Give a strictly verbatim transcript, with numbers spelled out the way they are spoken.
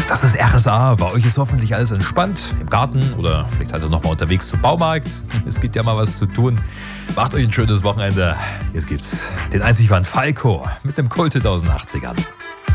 Das ist R S A. Bei euch ist hoffentlich alles entspannt. Im Garten oder vielleicht seid ihr noch mal unterwegs zum Baumarkt. Es gibt ja mal was zu tun. Macht euch ein schönes Wochenende. Jetzt gibt's den einzig wahren Falco mit dem Kult aus den achtzigern.